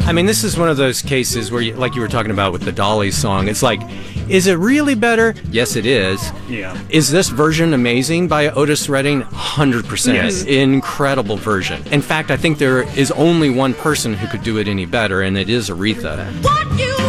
I mean, this is one of those cases where, like you were talking about with the Dolly song, it's like, is it really better? Yes, it is. Yeah. Is this version amazing by Otis Redding? 100%. Yes. Incredible version. In fact, I think there is only one person who could do it any better, and it is Aretha. What you